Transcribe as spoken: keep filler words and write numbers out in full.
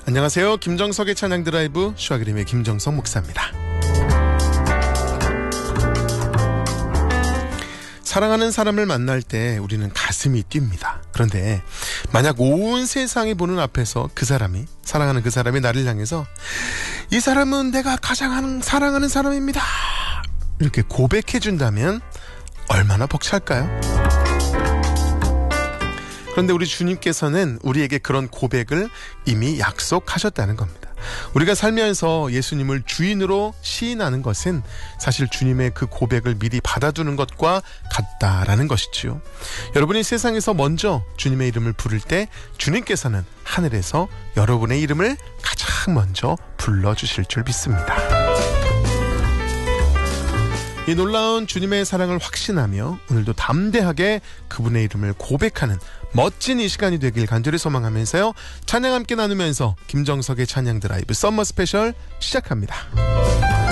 안녕하세요. 김정석의 찬양 드라이브 슈아그림의 김정석 목사입니다. 사랑하는 사람을 만날 때 우리는 가슴이 뜁니다. 그런데 만약 온 세상이 보는 앞에서 그 사람이, 사랑하는 그 사람이 나를 향해서 이 사람은 내가 가장 하는, 사랑하는 사람입니다, 이렇게 고백해준다면 얼마나 벅찰까요? 그런데 우리 주님께서는 우리에게 그런 고백을 이미 약속하셨다는 겁니다. 우리가 살면서 예수님을 주인으로 시인하는 것은 사실 주님의 그 고백을 미리 받아두는 것과 같다라는 것이지요. 여러분이 세상에서 먼저 주님의 이름을 부를 때 주님께서는 하늘에서 여러분의 이름을 가장 먼저 불러주실 줄 믿습니다. 이 놀라운 주님의 사랑을 확신하며 오늘도 담대하게 그분의 이름을 고백하는 멋진 이 시간이 되길 간절히 소망하면서요, 찬양 함께 나누면서 김정석의 찬양 드라이브 썸머 스페셜 시작합니다.